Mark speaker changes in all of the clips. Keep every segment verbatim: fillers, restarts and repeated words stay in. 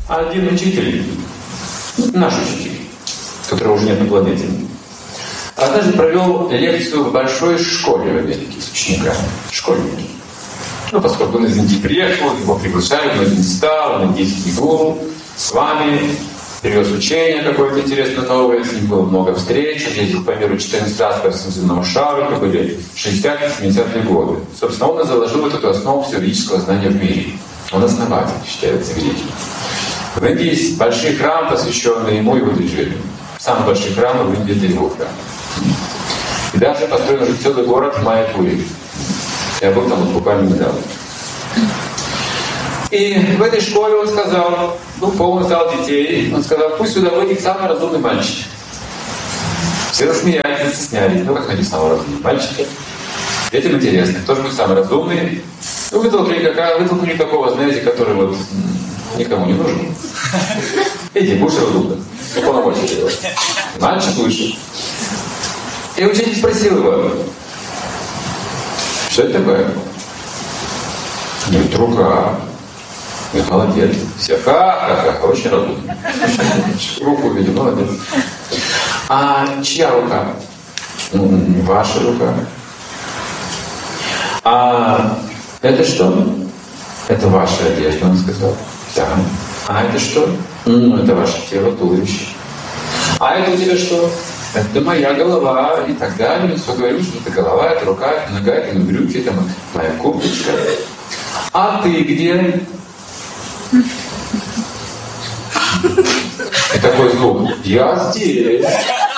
Speaker 1: один учитель, наш учитель, которого уже нет на планете, однажды провел лекцию в большой школе в Америке с учениками, школьники. Ну, поскольку он из Индии приехал, его приглашали, но он не стал, он индийский гуру, с вами, привез учение какое-то интересное новое, с ним было много встреч, он ездил по миру четырнадцать раз по всему земному шару, это были шестидесятые-семидесятые годы. Собственно, он и заложил вот эту основу всего ведического знания в мире. Он основатель, считается, великий. В Индии есть большие храмы, посвященные ему и его движению. Самый большой храм в Индии — это его храм. И даже построен уже целый город в Майяпуре. Я был там вот буквально недавно. И в этой школе он сказал, ну, полный зал детей, он сказал, пусть сюда выйдет самый разумный мальчик. Все засмеялись, застеснялись. Ну, как найти самого разумного мальчика? Детям интересно, кто же будет самый разумный? Ну, вытолкнули, какая, вытолкнули такого, знаете, который вот никому не нужен. Иди, будешь разумным. Ну, полномочия делать. Мальчик вышел. И учитель спросил его, что это такое? Говорит, рука. Говорит, молодец. Все, ха-ха-ха, очень разумно. Руку увидел, молодец. А чья рука? Ну, ваша рука. А это что? Это ваша одежда, он сказал. Да. А это что? Ну, это ваше тело, туловище. А это у тебя что? Это моя голова и так далее. Все говорю, что это голова, это рука, это нога, это брюки, это моя курточка. А ты где? И такой звук. Я здесь.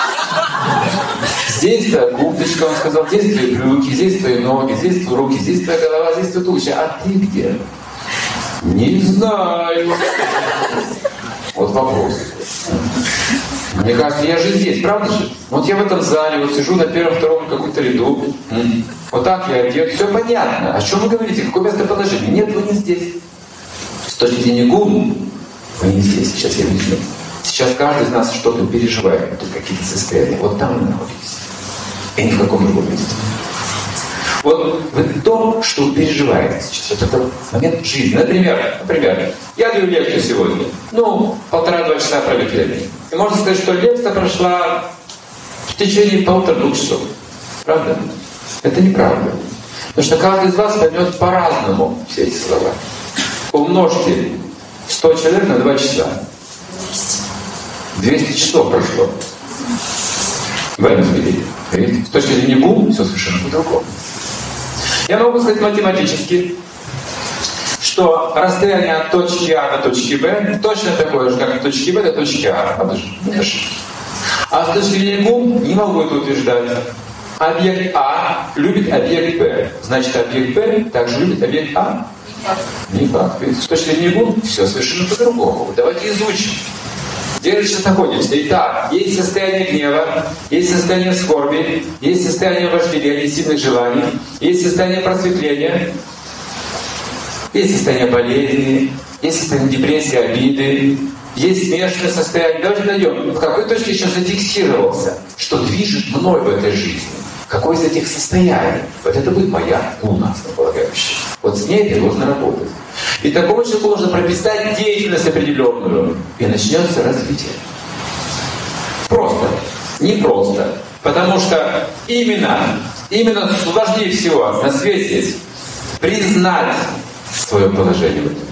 Speaker 1: Здесь твоя курточка, он сказал, здесь твои брюки, здесь твои ноги, здесь твои руки, здесь твоя голова, здесь твоя туловище. А ты где? Не знаю. Вот вопрос. Мне кажется, я же здесь, правда же? Вот я в этом зале, вот сижу на первом, втором каком-то ряду. Вот так я одет, все понятно. О чем вы говорите? Какое местоположение? Нет, вы не здесь. С точки зрения гуру, вы не здесь. Сейчас я объясню. Сейчас каждый из нас что-то переживает, тут какие-то состояния. Вот там вы находитесь. И ни в каком другом месте. Вот в том, что вы переживаете сейчас, вот это момент жизни. Например, например, я даю лекцию сегодня. Ну, полтора-два часа провели. И можно сказать, что лекция прошла в течение полутора-двух часов. Правда? Это неправда. Потому что каждый из вас поймет по-разному все эти слова. Умножьте сто человек на два часа. двести часов прошло. Время сберите. С точки зрения гуру все совершенно по-другому. Я могу сказать математически, что расстояние от точки А до точки Б точно такое же, как от точки Б до точки А. Подожди. А с точки зрения гуру не могу это утверждать. Объект А любит объект Б. Значит, объект Б также любит объект А. Не факт. Ведь с точки зрения гуру все совершенно по-другому. Давайте изучим. Где же сейчас находимся? Итак, есть состояние гнева, есть состояние скорби, есть состояние вожделения, сильных желаний, есть состояние просветления, есть состояние болезни, есть состояние депрессии, обиды, есть смешанное состояние. Давайте найдем, в какой точке сейчас зафиксировался, что движет мной в этой жизни. Какое из этих состояний? Вот это будет моя гуна, основополагающая. Вот с ней я должен работать. И такому человеку нужно прописать деятельность определенную. И начнется развитие. Просто. Не просто. Потому что именно, именно сложнее всего на свете признать свое положение в этом